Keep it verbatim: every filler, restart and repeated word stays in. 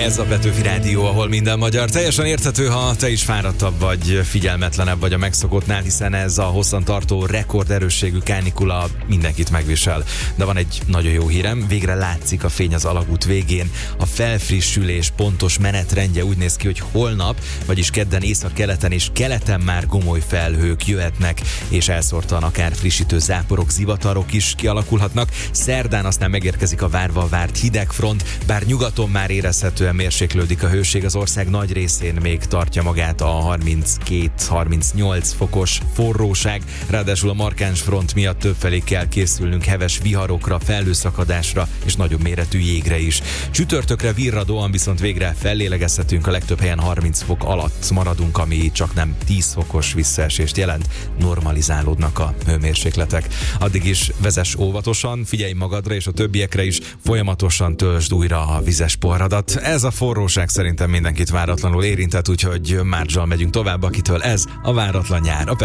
Ez a Petőfi Rádió, ahol minden magyar. Teljesen érthető, ha te is fáradtabb vagy, figyelmetlenebb vagy a megszokottnál, hiszen ez a hosszantartó rekorderősségű kánikula mindenkit megvisel. De van egy nagyon jó hírem, végre látszik a fény az alagút végén. A felfrissülés pontos menetrendje úgy néz ki, hogy holnap, vagyis kedden észak-keleten és keleten már gomoly felhők jöhetnek, és elszórtan akár frissítő záporok, zivatarok is kialakulhatnak. Szerdán aztán megérkezik a várva várt hidegfront, bár nyugaton már érezhetően mérséklődik a hőség, az ország nagy részén még tartja magát a harminckét-harmincnyolc fokos forróság, ráadásul a markáns front miatt többfelé kell készülnünk heves viharokra, felhőszakadásra és nagyobb méretű jégre is. Csütörtökre virradóan viszont végre fellélegezhetünk, a legtöbb helyen harminc fok alatt maradunk, ami csak nem tíz fokos visszaesést jelent, normalizálódnak a hőmérsékletek. Addig is vezess óvatosan, figyelj magadra és a többiekre is, folyamatosan töltsd újra a vizes porradat. Ez a forróság szerintem mindenkit váratlanul érintett, úgyhogy Márccsal megyünk tovább, akitől ez a váratlan nyár. A